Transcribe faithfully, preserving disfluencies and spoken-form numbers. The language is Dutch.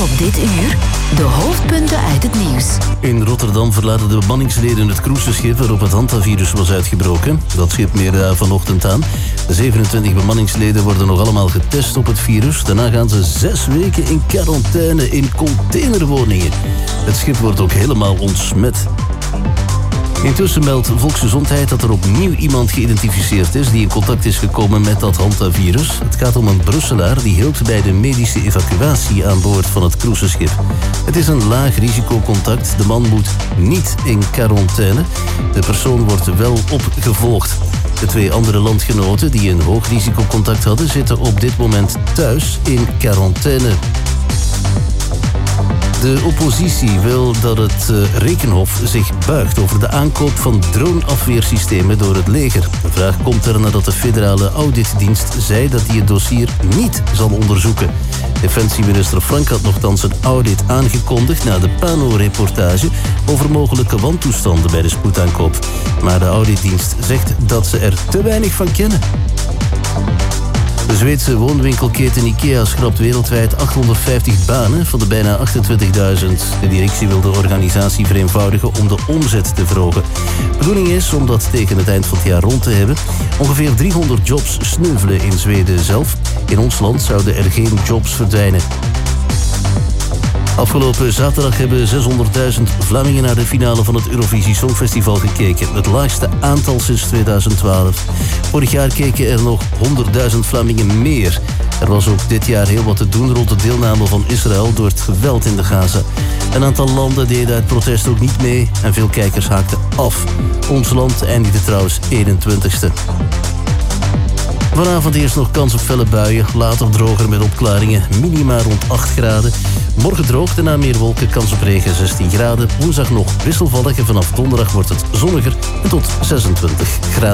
Op dit uur de hoofdpunten uit het nieuws. In Rotterdam verlaten de bemanningsleden het cruiseschip waarop het hantavirus was uitgebroken. Dat schip meerde daar vanochtend aan. De zevenentwintig bemanningsleden worden nog allemaal getest op het virus. Daarna gaan ze zes weken in quarantaine in containerwoningen. Het schip wordt ook helemaal ontsmet. Intussen meldt Volksgezondheid dat er opnieuw iemand geïdentificeerd is die in contact is gekomen met dat hantavirus. Het gaat om een Brusselaar die hielp bij de medische evacuatie aan boord van het cruiseschip. Het is een laag risicocontact. De man moet niet in quarantaine. De persoon wordt wel opgevolgd. De twee andere landgenoten die een hoog risicocontact hadden zitten op dit moment thuis in quarantaine. De oppositie wil dat het Rekenhof zich buigt over de aankoop van droneafweersystemen door het leger. De vraag komt er nadat de federale auditdienst zei dat hij het dossier niet zal onderzoeken. Defensieminister Frank had nogthans een audit aangekondigd na de Pano-reportage over mogelijke wantoestanden bij de spoedaankoop. Maar de auditdienst zegt dat ze er te weinig van kennen. De Zweedse woonwinkelketen IKEA schrapt wereldwijd achthonderdvijftig banen van de bijna achtentwintigduizend. De directie wil de organisatie vereenvoudigen om de omzet te verhogen. De bedoeling is om dat tegen het eind van het jaar rond te hebben. Ongeveer driehonderd jobs sneuvelen in Zweden zelf. In ons land zouden er geen jobs verdwijnen. Afgelopen zaterdag hebben zeshonderdduizend Vlamingen naar de finale van het Eurovisie Songfestival gekeken. Het laagste aantal sinds tweeduizend twaalf. Vorig jaar keken er nog honderdduizend Vlamingen meer. Er was ook dit jaar heel wat te doen rond de deelname van Israël door het geweld in de Gaza. Een aantal landen deden uit protest ook niet mee en veel kijkers haakten af. Ons land eindigde trouwens eenentwintigste. Vanavond eerst nog kans op felle buien, later droger met opklaringen, minima rond acht graden. Morgen droog, daarna meer wolken, kans op regen zestien graden. Woensdag nog wisselvallig en vanaf donderdag wordt het zonniger en tot zesentwintig graden.